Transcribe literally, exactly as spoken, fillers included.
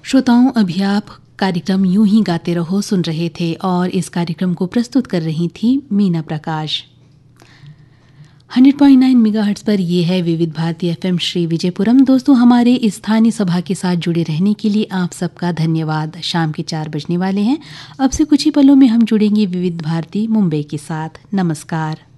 श्रोताओं, अभी आप कार्यक्रम यूं ही गाते रहो सुन रहे थे और इस कार्यक्रम को प्रस्तुत कर रही थी मीना प्रकाश। हंड्रेड पॉइंट नाइन मेगाहर्ट्ज़ पर ये है विविध भारती एफएम श्री विजयपुरम। दोस्तों, हमारे इस स्थानीय सभा के साथ जुड़े रहने के लिए आप सबका धन्यवाद। शाम के चार बजने वाले हैं। अब से कुछ ही पलों में हम जुड़ेंगे विविध भारती मुंबई के साथ। नमस्कार।